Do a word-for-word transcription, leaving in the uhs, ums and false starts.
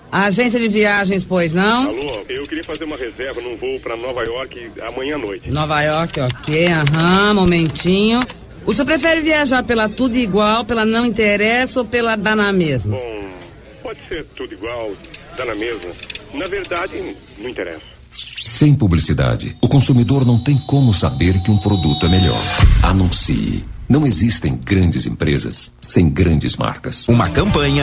A agência de viagens, pois não? Alô, eu queria fazer uma reserva num voo para Nova York amanhã à noite. Nova York, ok, aham, momentinho. O senhor prefere viajar pela Tudo Igual, pela Não Interessa ou pela Dá na Mesma? Bom, pode ser tudo igual, dá na mesma. Na verdade, não interessa. Sem publicidade, o consumidor não tem como saber que um produto é melhor. Anuncie. Não existem grandes empresas sem grandes marcas. Uma campanha